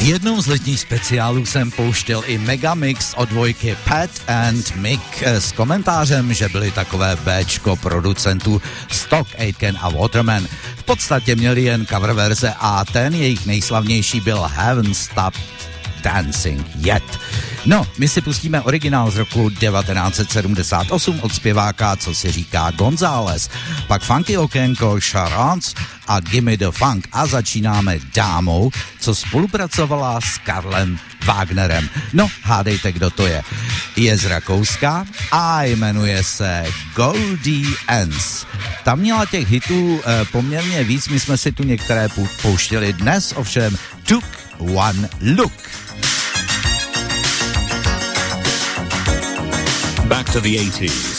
V jednom z letních speciálů jsem pouštěl i megamix od dvojky Pat and Mick s komentářem, že byli takové béčko producentů Stock, Aitken a Waterman. V podstatě měli jen cover verze a ten jejich nejslavnější byl Haven't Stopped Dancing Yet. No, my si pustíme originál z roku 1978 od zpěváka, co si říká González, pak funky okénko Charance a Gimme the Funk a začínáme dámou, co spolupracovala s Karlem Wagnerem. No, hádejte, kdo to je. Je z Rakouska a jmenuje se Goldie Ends. Tam měla těch hitů poměrně víc, my jsme si tu některé pouštěli dnes, ovšem Took One Look. Back to the 80s.